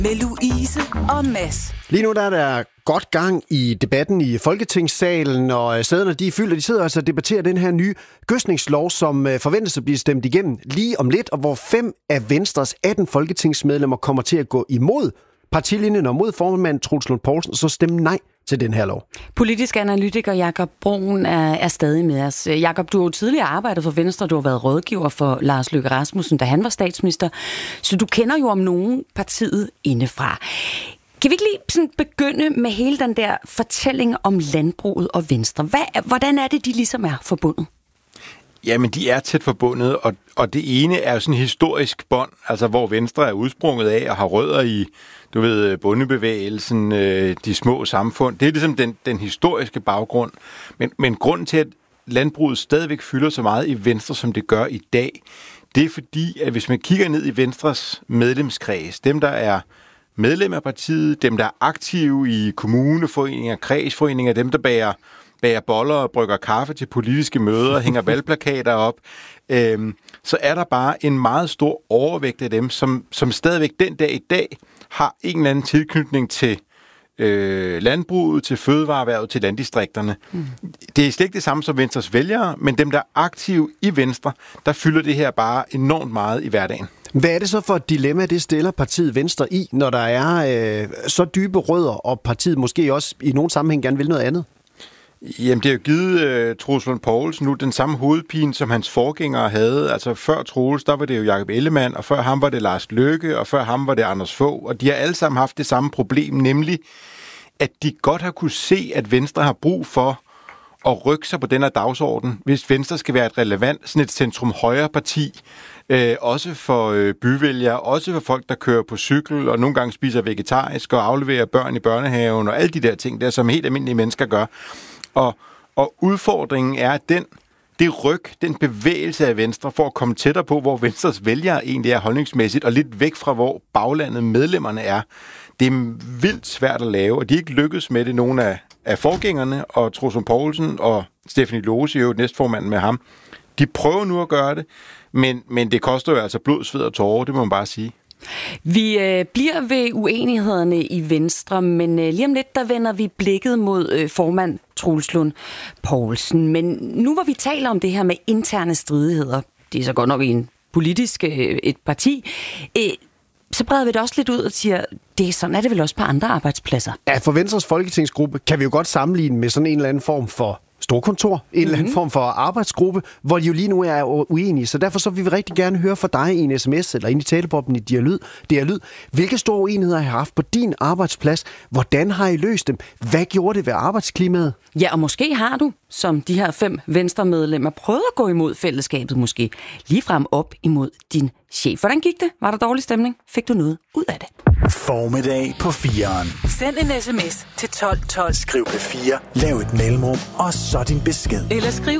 med Louise og Mads. Lige nu der er der godt gang i debatten i Folketingssalen, og sæderne de er fyldt, og de sidder altså og debatterer den her nye gødsningslov, som forventes at blive stemt igennem lige om lidt, og hvor 5 af Venstres 18 folketingsmedlemmer kommer til at gå imod partilinjen og mod formand Troels Lund Poulsen, så stemme nej til den her lov. Politisk analytiker Jakob Bruun er stadig med os. Jakob, du har jo tidligere arbejdet for Venstre, du har været rådgiver for Lars Løkke Rasmussen, da han var statsminister, så du kender jo om nogen partiet indefra. Kan vi ikke lige sådan begynde med hele den der fortælling om landbruget og Venstre? Hvordan er det, de ligesom er forbundet? Jamen, de er tæt forbundet, og det ene er jo sådan en historisk bånd, altså hvor Venstre er udsprunget af og har rødder i, du ved, bondebevægelsen, de små samfund. Det er ligesom den historiske baggrund. Men grunden til, at landbruget stadigvæk fylder så meget i Venstre, som det gør i dag, det er fordi, at hvis man kigger ned i Venstres medlemskreds, dem der er medlem af partiet, dem der er aktive i kommuneforeninger, kredsforeninger, dem der bager boller og brygger kaffe til politiske møder, hænger valgplakater op, så er der bare en meget stor overvægt af dem, som stadigvæk den dag i dag har en eller anden tilknytning til landbruget, til fødevareerhvervet, til landdistrikterne. Det er slet ikke det samme som Venstres vælgere, men dem, der er aktive i Venstre, der fylder det her bare enormt meget i hverdagen. Hvad er det så for et dilemma, det stiller partiet Venstre i, når der er så dybe rødder, og partiet måske også i nogen sammenhæng gerne vil noget andet? Jamen, det har jo givet Troels Lund Poulsen nu den samme hovedpine, som hans forgængere havde. Altså før Troels, der var det jo Jakob Ellemann, og før ham var det Lars Løkke, og før ham var det Anders Fogh. Og de har alle sammen haft det samme problem, nemlig at de godt har kunne se, at Venstre har brug for at rykke sig på den her dagsorden, hvis Venstre skal være et relevant, sådan et centrum-højre parti, også for byvælgere, også for folk, der kører på cykel, og nogle gange spiser vegetarisk, og afleverer børn i børnehaven, og alle de der ting der, som helt almindelige mennesker gør. Og udfordringen er, at det ryg, den bevægelse af Venstre, for at komme tættere på, hvor Venstres vælgere egentlig er holdningsmæssigt, og lidt væk fra, hvor baglandet medlemmerne er, det er vildt svært at lave, og de er ikke lykkedes med det, nogle af forgængerne, og Troels Lund Poulsen og Stephanie Lose, jo næstformanden med ham, de prøver nu at gøre det, men det koster jo altså blod, sved og tårer, det må man bare sige. Vi bliver ved uenighederne i Venstre, men lige om lidt, der vender vi blikket mod formand Troels Lund Poulsen. Men nu hvor vi taler om det her med interne stridigheder, det er så godt nok en politisk et parti, så breder vi det også lidt ud og siger, sådan er det vel også på andre arbejdspladser. Ja, for Venstres folketingsgruppe kan vi jo godt sammenligne med sådan en eller anden form for storkontor, en eller anden form for arbejdsgruppe, hvor de jo lige nu er uenige. Så derfor så vil vi rigtig gerne høre fra dig i en sms eller ind i talebobben i Dialyd. Hvilke store uenigheder har I haft på din arbejdsplads? Hvordan har I løst dem? Hvad gjorde det ved arbejdsklimaet? Ja, og måske har du, som de her 5 Venstre-medlemmer, prøvet at gå imod fællesskabet måske. Ligefrem op imod din chef. Hvordan gik det? Var der dårlig stemning? Fik du noget ud af det? Formiddag på 4'eren. Send en sms til 1212. Skriv P4, lav et mellemrum, og så din besked. Eller skriv